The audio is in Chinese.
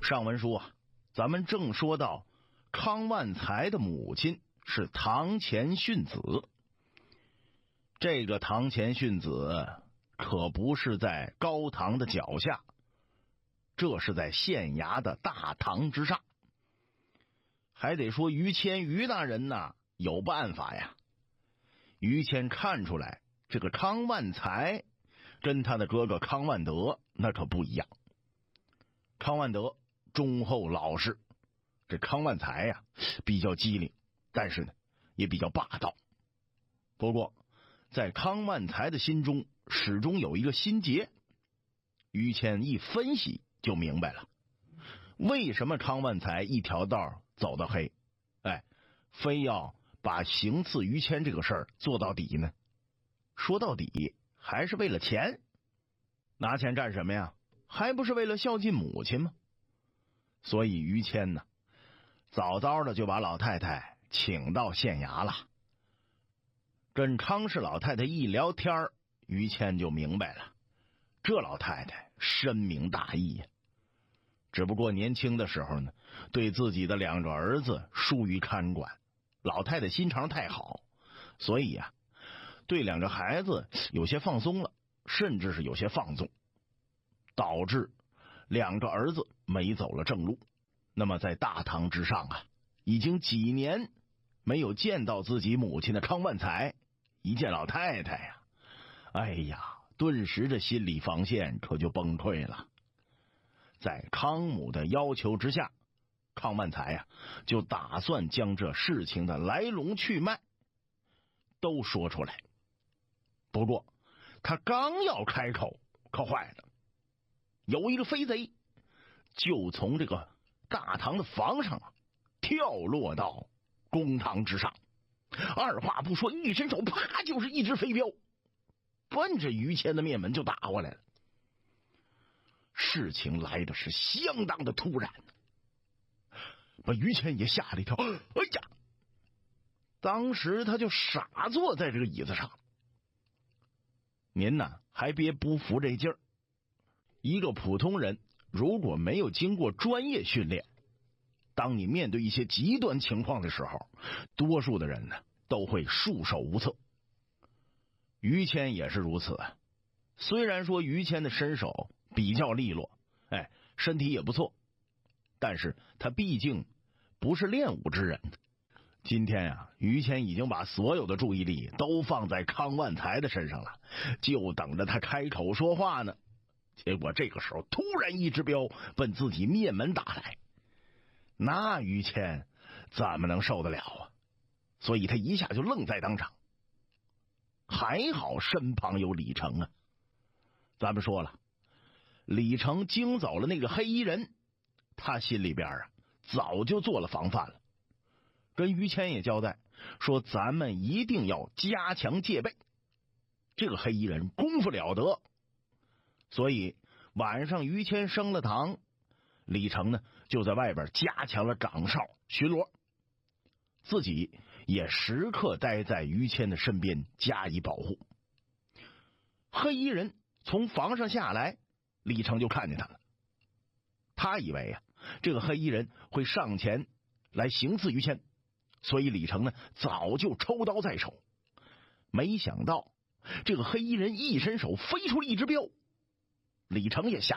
上文书啊，咱们正说到康万才的母亲是堂前训子。这个堂前训子可不是在高堂的脚下，这是在县衙的大堂之上。还得说于谦于大人呐有办法呀。于谦看出来这个康万才跟他的哥哥康万德那可不一样。康万德忠厚老实，这康万才呀比较机灵，但是呢也比较霸道。不过在康万才的心中始终有一个心结。于谦一分析就明白了，为什么康万才一条道走到黑，非要把行刺于谦这个事儿做到底呢？说到底还是为了钱。拿钱干什么呀？还不是为了孝敬母亲吗？所以于谦呢早早的就把老太太请到县衙了。跟康氏老太太一聊天，于谦就明白了，这老太太深明大义呀。只不过年轻的时候呢，对自己的2个儿子疏于看管，老太太心肠太好，所以啊，对2个孩子有些放松了，甚至是有些放纵，导致2个儿子没走了正路。那么在大堂之上啊，已经几年没有见到自己母亲的康万才，一见老太太呀，哎呀，顿时这心理防线可就崩溃了。在康母的要求之下，康万才呀就打算将这事情的来龙去脉都说出来。不过他刚要开口，可坏了，有一个飞贼就从这个大堂的房上跳落到公堂之上，二话不说，一伸手，啪，就是一只飞镖，奔着于谦的面门就打过来了。事情来的是相当的突然，把于谦也吓了一跳。哎呀！当时他就傻坐在这个椅子上。您呢还别不服这劲儿，一个普通人如果没有经过专业训练，当你面对一些极端情况的时候，多数的人呢都会束手无策。于谦也是如此啊。虽然说于谦的身手比较利落，身体也不错，但是他毕竟不是练武之人。今天呀，于谦已经把所有的注意力都放在康万才的身上了，就等着他开口说话呢。结果这个时候突然一支镖奔自己面门打来，那于谦怎么能受得了啊？所以他一下就愣在当场。还好身旁有李成啊。咱们说了，李成惊走了那个黑衣人，他心里边早就做了防范了，跟于谦也交代说，咱们一定要加强戒备。这个黑衣人功夫了得，所以晚上于谦升了堂，李成呢就在外边加强了岗哨巡逻，自己也时刻待在于谦的身边加以保护。黑衣人从房上下来，李成就看见他了。他以为这个黑衣人会上前来行刺于谦，所以李成呢早就抽刀在手。没想到这个黑衣人一伸手飞出了一支镖，李成也吓